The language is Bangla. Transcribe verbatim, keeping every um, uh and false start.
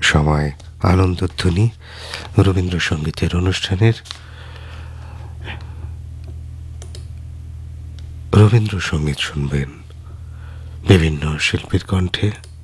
সময় আনন্দধ্বনি রবীন্দ্রসঙ্গীতের অনুষ্ঠানের রবীন্দ্রসঙ্গীত শুনবেন বিভিন্ন শিল্পীর কণ্ঠে।